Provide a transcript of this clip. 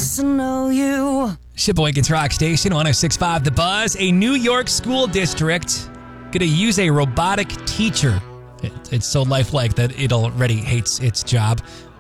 to know you. Sheboygan's Rock Station, 106.5 The Buzz. A New York school district going to use a robotic teacher. It's so lifelike that it already hates its job.